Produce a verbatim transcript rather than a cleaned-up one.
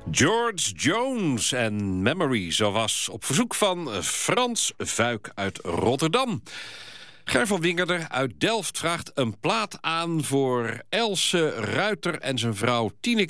George Jones en Memory, zo was op verzoek van Frans Vuik uit Rotterdam. Ger van Wingerder uit Delft vraagt een plaat aan voor Else Ruiter en zijn vrouw Tineke